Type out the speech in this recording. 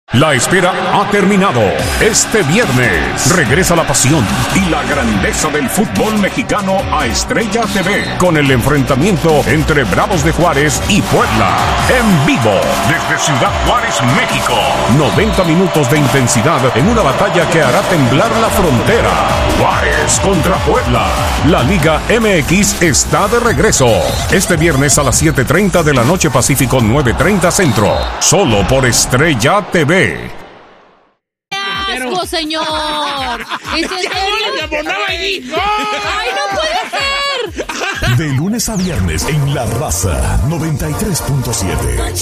La espera ha terminado. Este viernes regresa la pasión y la grandeza del fútbol mexicano a Estrella TV con el enfrentamiento entre Bravos de Juárez y Puebla. En vivo desde Ciudad Juárez, México. 90 minutos de intensidad en una batalla que hará temblar la frontera. Juárez contra Puebla. La Liga MX está de regreso. Este viernes a las 7:30 de la noche Pacífico, 9:30 Centro. Solo por Estrella TV. ¡Asco, señor! ¿Es en serio? ¡Ay, no puede ser! De lunes a viernes en La Raza 93.7.